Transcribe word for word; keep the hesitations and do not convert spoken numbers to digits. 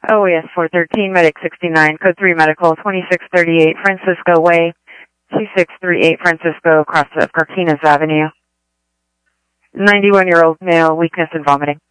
O E S four thirteen, Medic sixty-nine, Code three Medical, twenty-six thirty-eight Francisco Way, two six three eight Francisco, across of Carquinez Avenue. ninety-one-year-old male, weakness and vomiting.